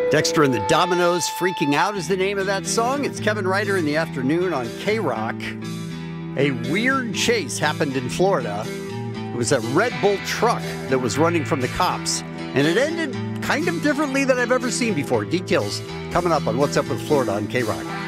Dexter and the Dominoes, Freaking Out is the name of that song. It's Kevin Ryder in the afternoon on K-Rock. A weird chase happened in Florida. It was a Red Bull truck that was running from the cops, and it ended kind of differently than I've ever seen before. Details coming up on What's Up with Florida on K-Rock.